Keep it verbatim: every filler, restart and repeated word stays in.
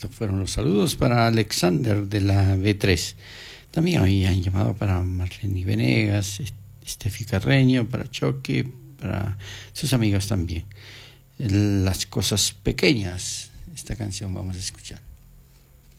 Estos fueron los saludos para Alexander de la B tres. También habían llamado para Marlene Venegas, Estefi Carreño, para Choque, para sus amigos también. Las cosas pequeñas, esta canción vamos a escuchar.